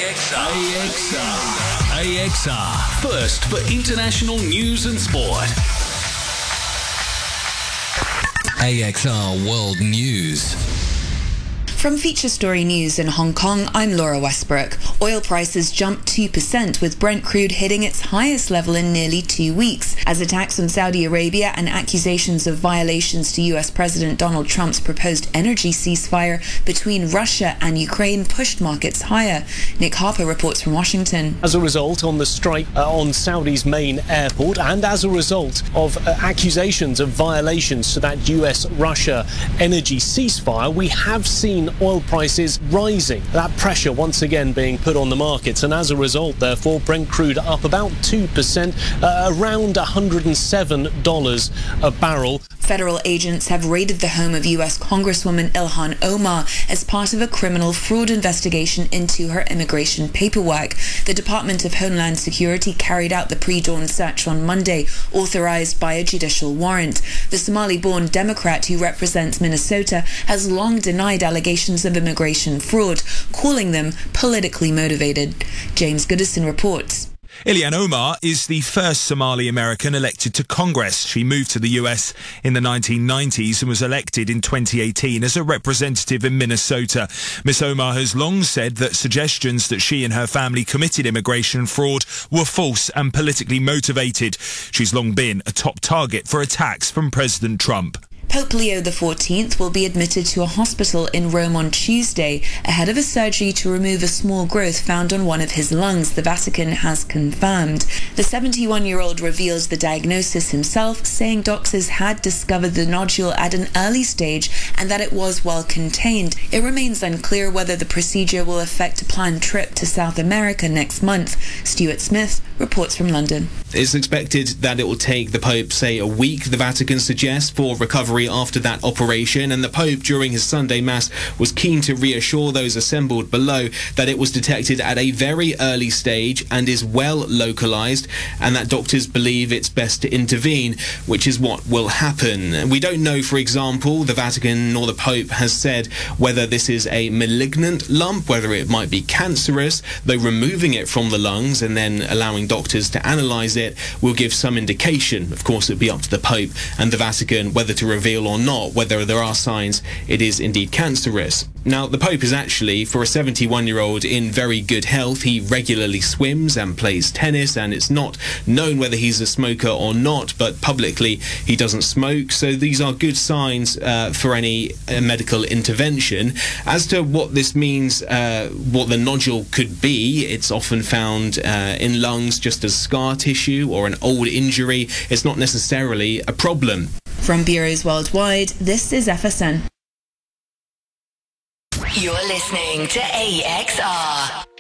AXR. First for international news and sport. AXR World News. From Feature Story News in Hong Kong, I'm Laura Westbrook. Oil prices jumped 2%, with Brent crude hitting its highest level in nearly 2 weeks, as attacks on Saudi Arabia and accusations of violations to US President Donald Trump's proposed energy ceasefire between Russia and Ukraine pushed markets higher. Nick Harper reports from Washington. As a result, on the strike on Saudi's main airport, and as a result of accusations of violations to that US-Russia energy ceasefire, we have seen oil prices rising. That pressure once again being put on the markets, and as a result, therefore, Brent crude up about 2%, around $107 a barrel. Federal agents have raided the home of US Congresswoman Ilhan Omar as part of a criminal fraud investigation into her immigration paperwork. The Department of Homeland Security carried out the pre-dawn search on Monday, authorized by a judicial warrant. The Somali-born Democrat who represents Minnesota has long denied allegations of immigration fraud, calling them politically motivated. James Goodison reports. Ilhan Omar is the first Somali-American elected to Congress. She moved to the US in the 1990s and was elected in 2018 as a representative in Minnesota. Ms. Omar has long said that suggestions that she and her family committed immigration fraud were false and politically motivated. She's long been a top target for attacks from President Trump. Pope Leo XIV will be admitted to a hospital in Rome on Tuesday ahead of a surgery to remove a small growth found on one of his lungs, the Vatican has confirmed. The 71-year-old reveals the diagnosis himself, saying doctors had discovered the nodule at an early stage and that it was well contained. It remains unclear whether the procedure will affect a planned trip to South America next month. Stuart Smith reports from London. It's expected that it will take the Pope, say, a week, the Vatican suggests, for recovery after that operation, and the Pope during his Sunday Mass was keen to reassure those assembled below that it was detected at a very early stage and is well localized, and that doctors believe it's best to intervene, which is what will happen. We don't know, for example, the Vatican nor the Pope has said whether this is a malignant lump, whether it might be cancerous, though removing it from the lungs and then allowing doctors to analyse it will give some indication. Of course, it'd be up to the Pope and the Vatican whether to reveal or not whether there are signs it is indeed cancerous. Now, the Pope is actually, for a 71-year-old, in very good health. He regularly swims and plays tennis, and it's not known whether he's a smoker or not, but publicly he doesn't smoke, so these are good signs for any medical intervention. As to what this means, what the nodule could be, it's often found in lungs just as scar tissue or an old injury. It's not necessarily a problem. From bureaus worldwide, this is FSN. You're listening to AXR.